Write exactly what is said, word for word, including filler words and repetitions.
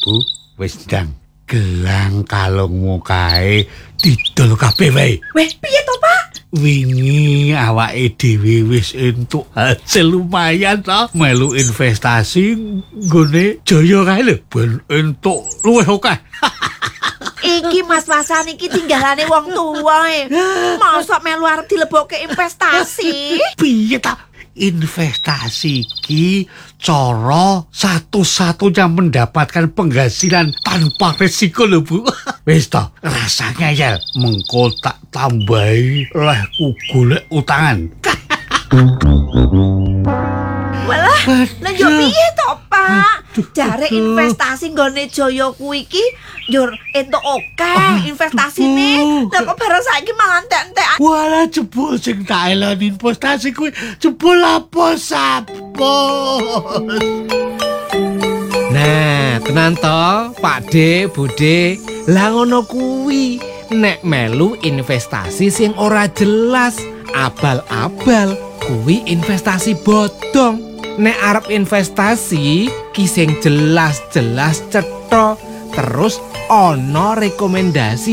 Bu, wis ndang gelang kalungmu kae didol kabeh wae. Weh, piye to, Pak? Wingi awake dhewe wis entuk hasil lumayan to melu investasi nggone Jaya kae lho ben entuk luwih akeh. Iki mas-masan iki tinggalane wong tuwa e. Mosok melu arep dilebokke investasi. Piye ta? Investasi iki cara satu-satunya mendapatkan penghasilan tanpa resiko lho Bu. Wis to, rasanya ya mengko tak tambahi lehku golek utangan. Walah, lha yo piye to, Pak? Jare investasi nggone Jaya kuwi iki yo entuk akeh investasine. Lah kok barang saiki malah entek-entek. Walah jebul sing tak eloni investasi kuwi jebul apa sapos. Nah, tenan to, Pak De, Bu De. Lah ngono kuwi nek melu investasi sing ora jelas, abal-abal, kuwi investasi bodong. Nek arep investasi ki sing jelas-jelas cetha, terus ana rekomendasi